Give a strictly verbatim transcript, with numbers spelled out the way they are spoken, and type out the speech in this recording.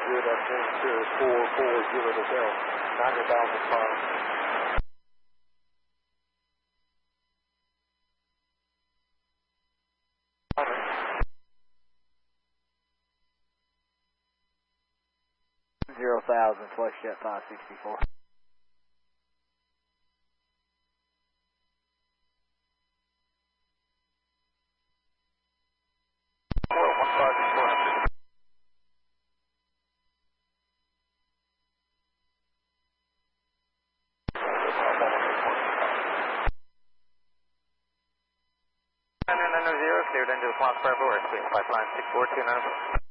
good, I think, to four four zero to zero, ninety thousand five. Zero thousand, flush jet five sixty-four. Nine nine zero, cleared into the Foxfire Board, pipeline six four two nine.